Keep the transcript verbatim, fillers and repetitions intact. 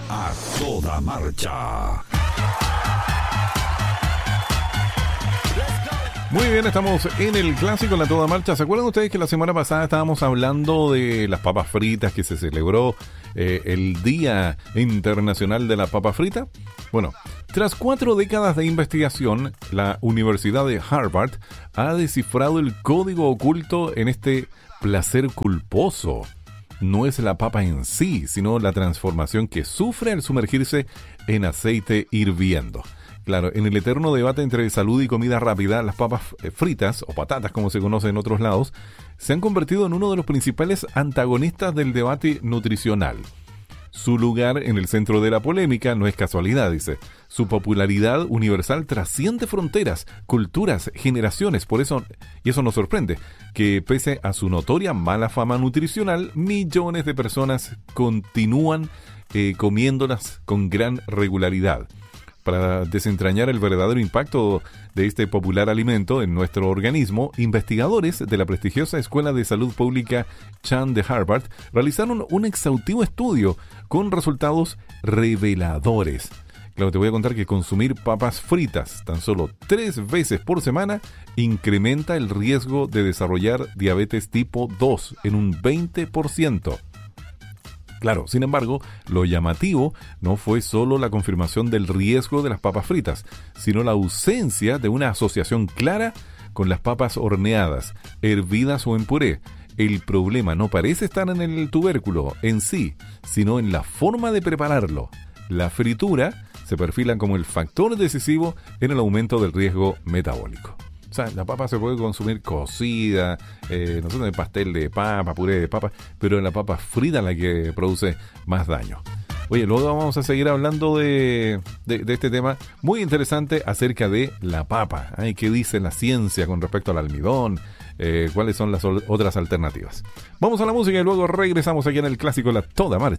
A toda marcha. Muy bien, estamos en el clásico La Toda Marcha. ¿Se acuerdan ustedes que la semana pasada estábamos hablando de las papas fritas, que se celebró eh, el Día Internacional de la Papa Frita? Bueno, tras cuatro décadas de investigación, la Universidad de Harvard ha descifrado el código oculto en este placer culposo. No es la papa en sí, sino la transformación que sufre al sumergirse en aceite hirviendo. Claro, en el eterno debate entre salud y comida rápida, las papas fritas, o patatas como se conoce en otros lados, se han convertido en uno de los principales antagonistas del debate nutricional. Su lugar en el centro de la polémica no es casualidad, dice. Su popularidad universal trasciende fronteras, culturas, generaciones. Por eso, y eso nos sorprende, que pese a su notoria mala fama nutricional, millones de personas continúan eh, comiéndolas con gran regularidad. Para desentrañar el verdadero impacto de este popular alimento en nuestro organismo, investigadores de la prestigiosa Escuela de Salud Pública Chan de Harvard realizaron un exhaustivo estudio con resultados reveladores. Claro, te voy a contar que consumir papas fritas tan solo tres veces por semana incrementa el riesgo de desarrollar diabetes tipo dos en un veinte por ciento. Claro, sin embargo, lo llamativo no fue solo la confirmación del riesgo de las papas fritas, sino la ausencia de una asociación clara con las papas horneadas, hervidas o en puré. El problema no parece estar en el tubérculo en sí, sino en la forma de prepararlo. La fritura se perfila como el factor decisivo en el aumento del riesgo metabólico. O sea, la papa se puede consumir cocida, eh, no sé, de pastel de papa, puré de papa, pero la papa frita es la que produce más daño. Oye, luego vamos a seguir hablando de, de, de este tema muy interesante acerca de la papa. ¿eh? ¿Qué dice la ciencia con respecto al almidón? Eh, ¿Cuáles son las otras alternativas? Vamos a la música y luego regresamos aquí en el clásico La Toda Marcha.